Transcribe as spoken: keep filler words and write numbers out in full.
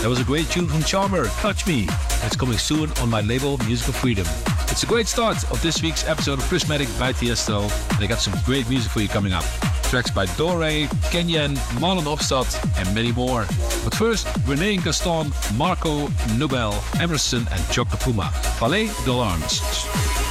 That was a great tune from Charmer, Touch Me. It's coming soon on my label Musical Freedom. It's a great start of this week's episode of Prismatic by Tiesto. They got some great music for you coming up. Tracks by Dore, Kenyan, Marlon Hofstad and many more. But first, René Gaston, Marco, Nobel, Emerson and Choc de Puma. Palais de l'Arms.